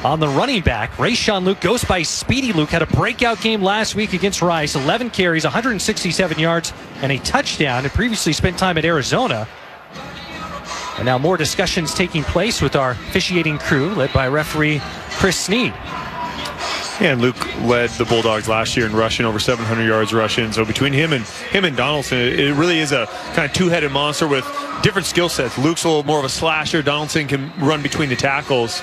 on the running back. Rayshon Luke goes by Speedy Luke. Had a breakout game last week against Rice. 11 carries, 167 yards, and a touchdown. And previously spent time at Arizona. And now more discussions taking place with our officiating crew, led by referee Chris Sneed. Yeah, and Luke led the Bulldogs last year in rushing, over 700 yards rushing. So between him and Donaldson, it really is a kind of two-headed monster with different skill sets. Luke's a little more of a slasher. Donaldson can run between the tackles.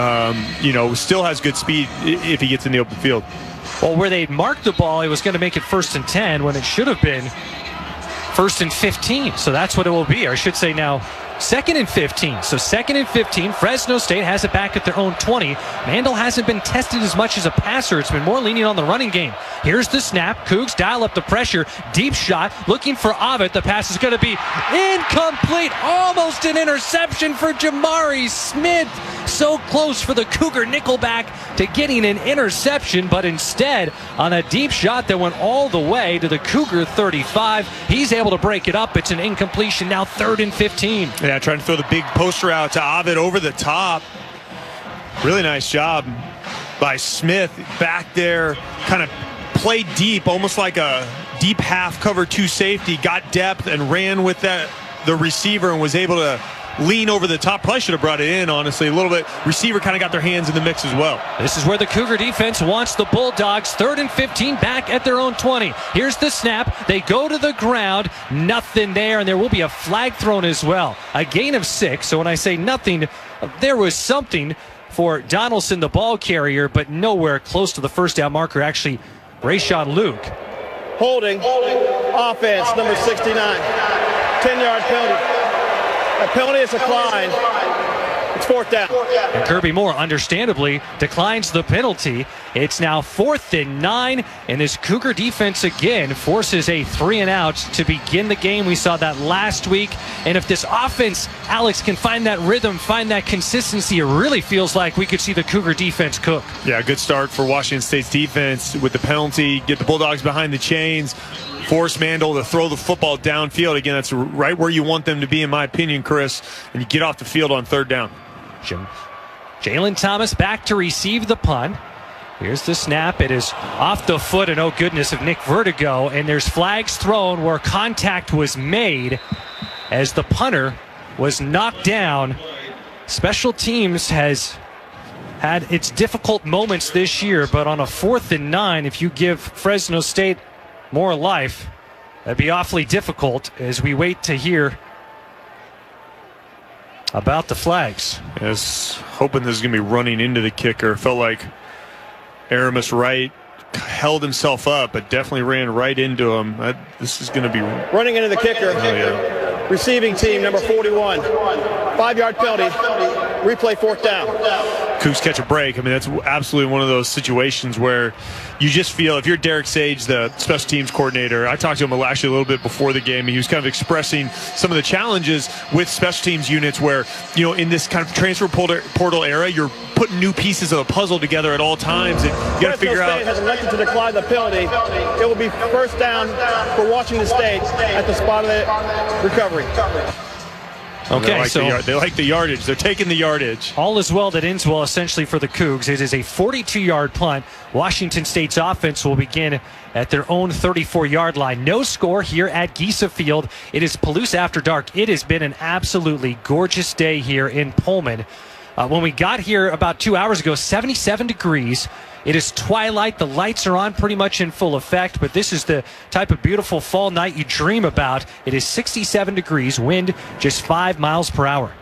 Still has good speed if he gets in the open field. Well, where they marked the ball, it was going to make it 1st and 10 when it should have been 1st and 15. So that's what it will be. Or I should say now 2nd and 15. So 2nd and 15. Fresno State has it back at their own 20. Mandel hasn't been tested as much as a passer. It's been more lenient on the running game. Here's the snap. Cougs dial up the pressure. Deep shot. Looking for Ovitt. The pass is going to be incomplete. Almost an interception for Jamari Smith. So close for the Cougar nickelback to getting an interception, but instead on a deep shot that went all the way to the Cougar 35, he's able to break it up. It's an incompletion. Now 3rd and 15. Yeah, trying to throw the big poster out to Ovitt over the top. Really nice job by Smith back there, kind of played deep, almost like a deep half cover 2 safety, got depth and ran with the receiver and was able to lean over the top. Probably should have brought it in, honestly, a little bit. Receiver kind of got their hands in the mix as well. This is where the Cougar defense wants the Bulldogs. 3rd and 15 back at their own 20. Here's the snap. They go to the ground. Nothing there, and there will be a flag thrown as well. A gain of 6. So when I say nothing, there was something for Donaldson, the ball carrier, but nowhere close to the first down marker. Actually, Rayshon Luke. Holding. Offense, number 69. 10-yard penalty. A penalty is declined. It's 4th down. And Kirby Moore, understandably, declines the penalty. It's now 4th and 9, and this Cougar defense again forces a 3-and-out to begin the game. We saw that last week. And if this offense, Alex, can find that rhythm, find that consistency, it really feels like we could see the Cougar defense cook. Yeah, good start for Washington State's defense with the penalty. Get the Bulldogs behind the chains. Force Mandel to throw the football downfield. Again, that's right where you want them to be, in my opinion, Chris. And you get off the field on 3rd down. Jalen Thomas back to receive the punt. Here's the snap. It is off the foot and, oh goodness, of Nick Vertigo. And there's flags thrown where contact was made as the punter was knocked down. Special teams has had its difficult moments this year, but on a 4th and 9, if you give Fresno State more life, that'd be awfully difficult as we wait to hear about the flags. Yes, hoping this is going to be running into the kicker. Felt like Aramis Wright held himself up, but definitely ran right into him. This is going to be running into the kicker. Oh, yeah. Receiving team, number 41. 5-yard penalty. Replay 4th down. Cougs catch a break. I mean, that's absolutely one of those situations where you just feel, if you're Derek Sage, the special teams coordinator, I talked to him actually a little bit before the game, and he was kind of expressing some of the challenges with special teams units where, in this kind of transfer portal era, you're putting new pieces of the puzzle together at all times, and you got to figure out. Fresno State has elected to decline the penalty. It will be 1st down for Washington State at the spot of the recovery. Okay, they like the yardage. They're taking the yardage. All is well that ends well, essentially, for the Cougs. It is a 42-yard punt. Washington State's offense will begin at their own 34-yard line. No score here at Giesa Field. It is Palouse After Dark. It has been an absolutely gorgeous day here in Pullman. When we got here about 2 hours ago, 77 degrees. It is twilight. The lights are on pretty much in full effect, but this is the type of beautiful fall night you dream about. It is 67 degrees, wind just 5 miles per hour.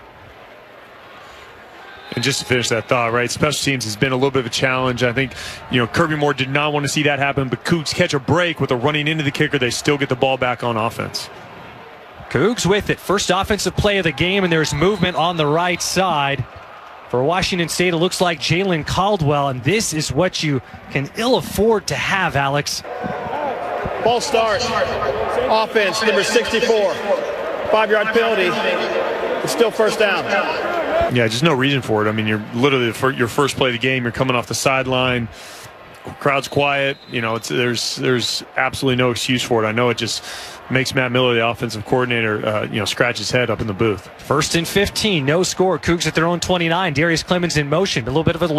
And just to finish that thought, right, special teams has been a little bit of a challenge. I think, Kirby Moore did not want to see that happen, but Cougs catch a break with a running into the kicker. They still get the ball back on offense. Cougs with it. First offensive play of the game, and there's movement on the right side. For Washington State, it looks like Jalen Caldwell, and this is what you can ill afford to have, Alex. Ball start. Offense, number 64. 5-yard penalty. It's still 1st down. Yeah, just no reason for it. I mean, you're literally your first play of the game. You're coming off the sideline. Crowd's quiet. There's absolutely no excuse for it. I know it just makes Matt Miller, the offensive coordinator, scratch his head up in the booth. 1st and 15, no score. Cougs at their own 29. Darius Clemens in motion. A little bit of a